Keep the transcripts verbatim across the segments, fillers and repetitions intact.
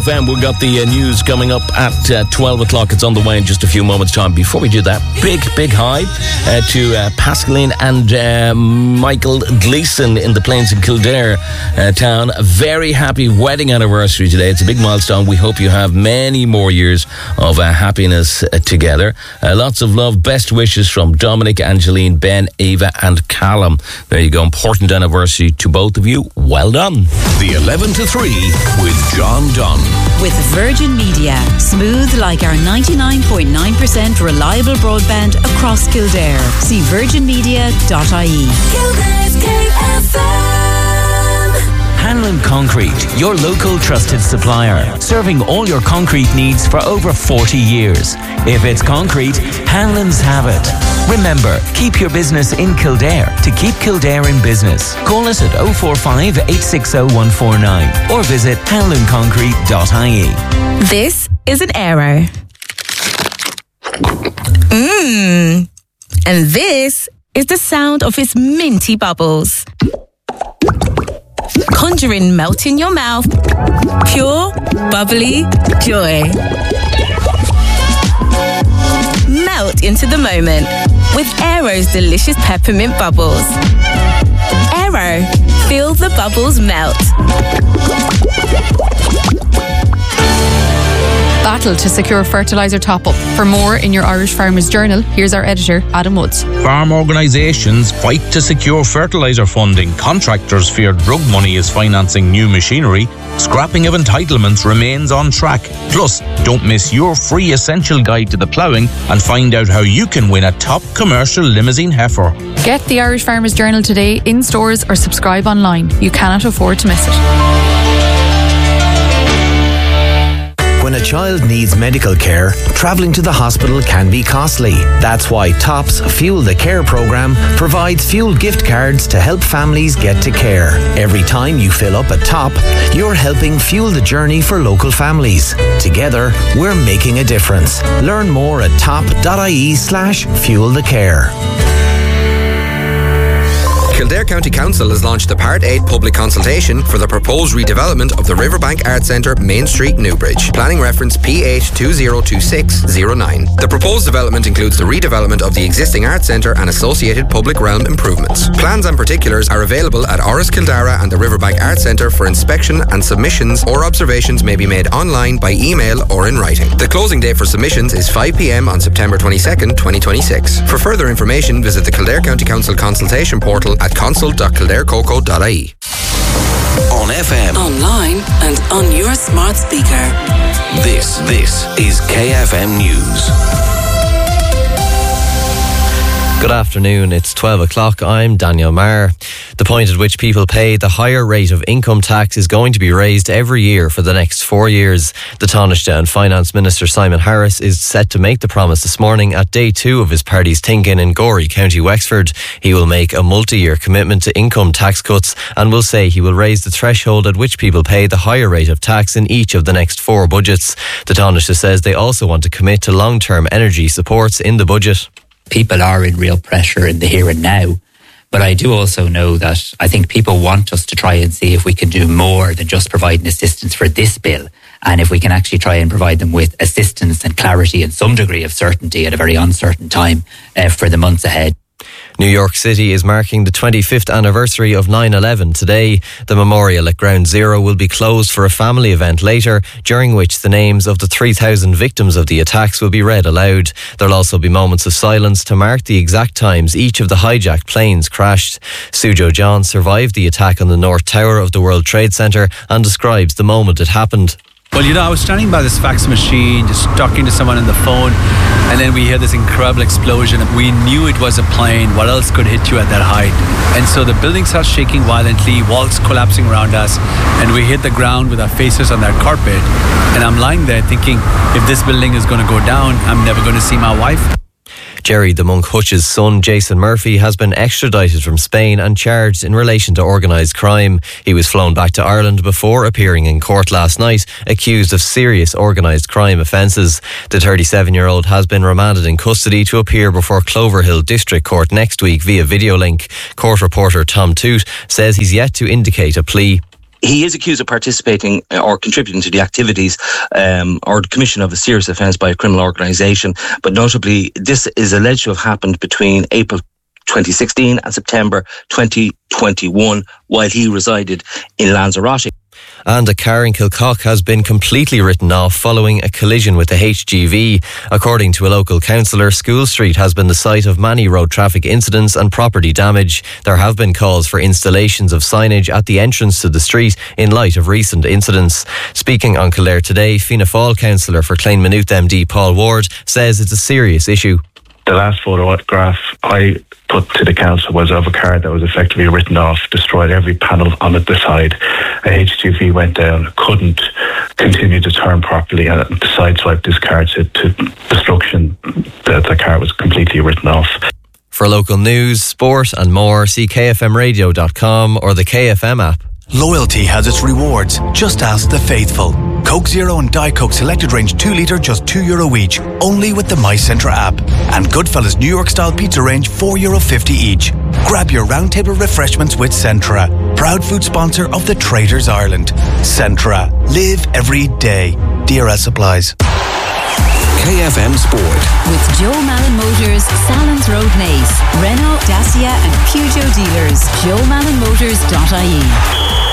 Fam, we've got the uh, news coming up at uh, twelve o'clock. It's on the way in just a few moments' time. Before we do that, big, big hi uh, to uh, Pascaline and uh, Michael Gleeson in the Plains in Kildare uh, town. A very happy wedding anniversary today. It's a big milestone. We hope you have many more years of uh, happiness uh, together. Uh, lots of love. Best wishes from Dominic, Angeline, Ben, Ava and Callum. There you go. Important anniversary to both of you. Well done. The eleven to three with John Dunn. With Virgin Media, smooth like our ninety-nine point nine percent reliable broadband across Kildare. See virgin media dot I E. Kildare's K F M. Hanlon Concrete, your local trusted supplier, serving all your concrete needs for over forty years. If it's concrete, Hanlon's have it. Remember, keep your business in Kildare to keep Kildare in business. Call us at oh four five, eight six oh, one four nine or visit hanlon concrete dot I E. This is an Arrow. Mmm. And this is the sound of its minty bubbles. Conjuring melt in your mouth. Pure, bubbly joy. Melt into the moment with Aero's delicious peppermint bubbles. Aero, feel the bubbles melt. Battle to secure fertiliser top-up. For more in your Irish Farmers Journal, here's our editor, Adam Woods. Farm organisations fight to secure fertiliser funding. Contractors fear drug money is financing new machinery. Scrapping of entitlements remains on track. Plus, don't miss your free essential guide to the ploughing and find out how you can win a top commercial limousine heifer. Get the Irish Farmers Journal today in stores or subscribe online. You cannot afford to miss it. When a child needs medical care, travelling to the hospital can be costly. That's why TOPS Fuel the Care programme provides fuel gift cards to help families get to care. Every time you fill up a top, you're helping fuel the journey for local families. Together, we're making a difference. Learn more at top.ie slash fuel the care. Kildare County Council has launched the Part eight public consultation for the proposed redevelopment of the Riverbank Art Centre, Main Street, Newbridge. Planning reference P H two zero two six zero nine. The proposed development includes the redevelopment of the existing art centre and associated public realm improvements. Plans and particulars are available at Oris Kildara and the Riverbank Art Centre for inspection, and submissions or observations may be made online, by email or in writing. The closing date for submissions is five p m on September twenty-second, twenty twenty-six. For further information, visit the Kildare County Council consultation portal at consult dot kildare coco dot I E. On F M, online and on your smart speaker. This, this is K F M News. Good afternoon, it's twelve o'clock, I'm Daniel Marr. The point at which people pay the higher rate of income tax is going to be raised every year for the next four years. The Taoiseach and Finance Minister Simon Harris is set to make the promise this morning at day two of his party's think-in in Gorey, County Wexford. He will make a multi-year commitment to income tax cuts and will say he will raise the threshold at which people pay the higher rate of tax in each of the next four budgets. The Taoiseach says they also want to commit to long-term energy supports in the budget. People are in real pressure in the here and now. But I do also know that I think people want us to try and see if we can do more than just providing assistance for this bill. And if we can actually try and provide them with assistance and clarity and some degree of certainty at a very uncertain time uh, for the months ahead. New York City is marking the twenty-fifth anniversary of nine eleven today. The memorial at Ground Zero will be closed for a family event later, during which the names of the three thousand victims of the attacks will be read aloud. There'll also be moments of silence to mark the exact times each of the hijacked planes crashed. Sujo John survived the attack on the North Tower of the World Trade Center and describes the moment it happened. Well, you know, I was standing by this fax machine, just talking to someone on the phone, and then we heard this incredible explosion. We knew it was a plane. What else could hit you at that height? And so the building starts shaking violently, walls collapsing around us, and we hit the ground with our faces on that carpet. And I'm lying there thinking, if this building is going to go down, I'm never going to see my wife. Gerry the Monk Hutch's son, Jason Murphy, has been extradited from Spain and charged in relation to organised crime. He was flown back to Ireland before appearing in court last night, accused of serious organised crime offences. The thirty-seven-year-old has been remanded in custody to appear before Cloverhill District Court next week via video link. Court reporter Tom Toot says he's yet to indicate a plea. he is accused of participating or contributing to the activities um, or the commission of a serious offence by a criminal organisation. But notably, this is alleged to have happened between April twenty sixteen and September twenty twenty-one while he resided in Lanzarote. And a car in Kilcock has been completely written off following a collision with the H G V. According to a local councillor, School Street has been the site of many road traffic incidents and property damage. There have been calls for installations of signage at the entrance to the street in light of recent incidents. Speaking on Kildare Today, Fianna Fáil councillor for Clane-Maynooth M D Paul Ward says it's a serious issue. The last photograph I put to the council was of a car that was effectively written off, destroyed every panel on it, the side. A H G V went down, couldn't continue to turn properly, and the sideswiped this car to, to destruction. The, the car was completely written off. For local news, sport and more, see k f m radio dot com or the K F M app. Loyalty has its rewards. Just ask the faithful. Coke Zero and Diet Coke Selected Range two litre just two euro each, only with the My Centra app. And Goodfellas New York Style Pizza Range four euro fifty each. Grab your roundtable refreshments with Centra, proud food sponsor of the Traders Ireland. Centra. Live every day. D R S applies. K F M Sport. With Joe Malin Motors, Salons Road Nace, Renault, Dacia and Peugeot dealers. joe malin motors dot I E.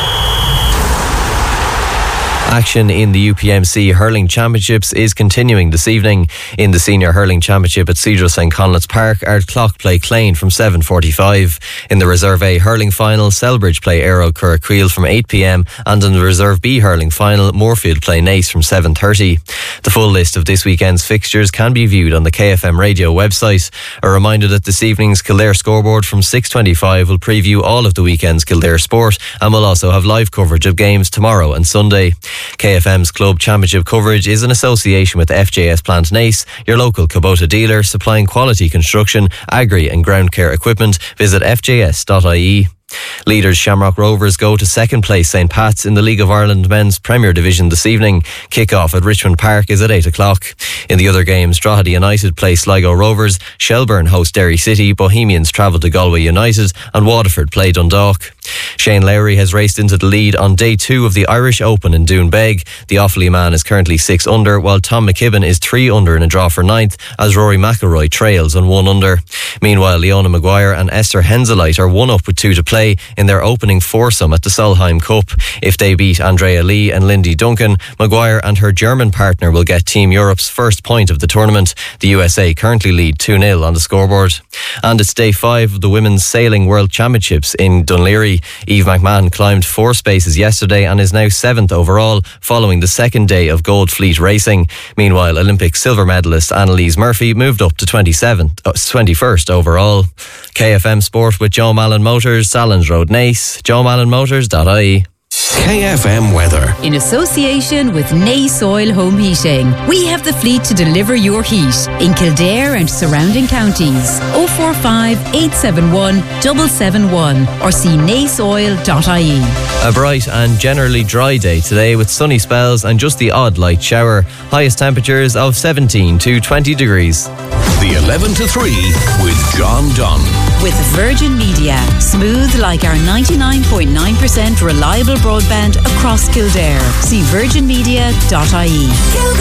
Action in the U P M C Hurling Championships is continuing this evening. In the Senior Hurling Championship at Cedar St Conleth's Park, Ardclough play Clane from seven forty-five. In the Reserve A Hurling Final, Selbridge play Aero Curracreel from eight p m, and in the Reserve B Hurling Final, Moorfield play Nace from seven thirty. The full list of this weekend's fixtures can be viewed on the K F M radio website. A reminder that this evening's Kildare scoreboard from six twenty-five will preview all of the weekend's Kildare sport, and will also have live coverage of games tomorrow and Sunday. K F M's Club Championship coverage is in association with F J S Plant Nace, your local Kubota dealer supplying quality construction, agri and ground care equipment. Visit f j s dot I E. Leaders Shamrock Rovers go to second place St Pat's in the League of Ireland Men's Premier Division this evening. Kick-off at Richmond Park is at eight o'clock. In the other games, Drogheda United play Sligo Rovers, Shelburne host Derry City, Bohemians travel to Galway United and Waterford play Dundalk. Shane Lowry has raced into the lead on day two of the Irish Open in Doonbeg. The Offaly man is currently six under, while Tom McKibben is three under in a draw for ninth, as Rory McIlroy trails on one under. Meanwhile, Leona Maguire and Esther Henseleit are one up with two to play in their opening foursome at the Solheim Cup. If they beat Andrea Lee and Lindy Duncan, Maguire and her German partner will get Team Europe's first point of the tournament. The U S A currently lead two nil on the scoreboard. And it's day five of the Women's Sailing World Championships in Dunleary. Eve McMahon climbed four spaces yesterday and is now seventh overall, following the second day of Gold Fleet racing. Meanwhile, Olympic silver medalist Annalise Murphy moved up to twenty-seventh, uh, twenty-first overall. K F M Sport with Joe Malin Motors, Salons Road Nace, joe malin motors dot I E. K F M weather. In association with Nace Oil Home Heating, we have the fleet to deliver your heat in Kildare and surrounding counties. oh four five, eight seven one, seven seven one or see nace oil dot I E. A bright and generally dry day today with sunny spells and just the odd light shower. Highest temperatures of seventeen to twenty degrees. The eleven to three with John Dunn. With Virgin Media, smooth like our ninety-nine point nine percent reliable broadband across Kildare. See virgin media dot I E.